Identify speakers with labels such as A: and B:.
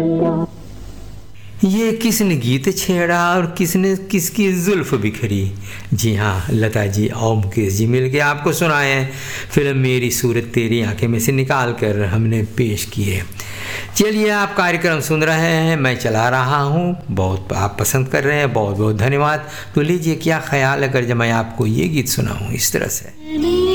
A: ये किसने गीत छेड़ा और किसने किसकी जुल्फ बिखरी। जी हाँ, लता जी और मुकेश जी मिल के आपको सुनाए हैं फिल्म मेरी सूरत तेरी आंखें में से निकाल कर हमने पेश किए। चलिए, आप कार्यक्रम सुन रहे हैं, मैं चला रहा हूँ, बहुत आप पसंद कर रहे हैं, बहुत बहुत धन्यवाद। तो लीजिए, क्या ख्याल अगर जब मैं आपको ये गीत सुनाऊँ इस तरह से।